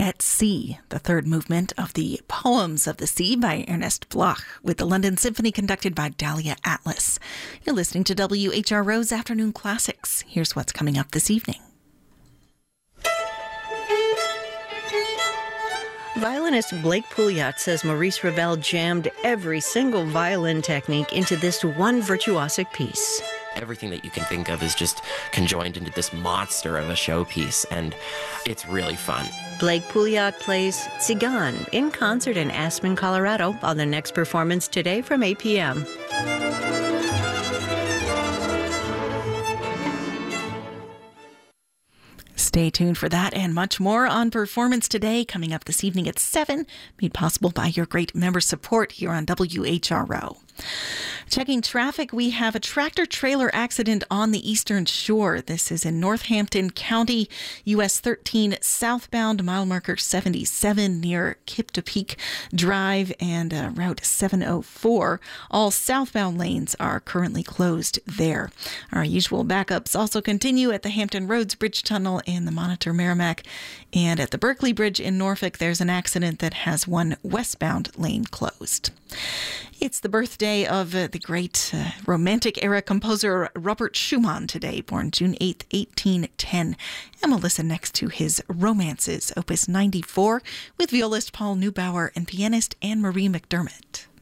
at Sea, the third movement of the Poems of the Sea by Ernest Bloch, with the London Symphony conducted by Dahlia Atlas. You're listening to WHRO's Afternoon Classics. Here's what's coming up this evening. Violinist Blake Pouliot says Maurice Ravel jammed every single violin technique into this one virtuosic piece. Everything that you can think of is just conjoined into this monster of a showpiece, and it's really fun. Blake Pouliot plays Tzigan in concert in Aspen, Colorado on the next performance today from 8 p.m. Stay tuned for that and much more on Performance Today, coming up this evening at 7, made possible by your great member support here on WHRO. Checking traffic, we have a tractor-trailer accident on the Eastern Shore. This is in Northampton County, US 13 southbound, mile marker 77 near Kiptopeke Drive and Route 704. All southbound lanes are currently closed there. Our usual backups also continue at the Hampton Roads Bridge Tunnel in the Monitor Merrimack. And at the Berkeley Bridge in Norfolk, there's an accident that has one westbound lane closed. It's the birthday of the great Romantic-era composer Robert Schumann today, born June 8, 1810. And we'll listen next to his Romances, Opus 94, with violist Paul Neubauer and pianist Anne-Marie McDermott.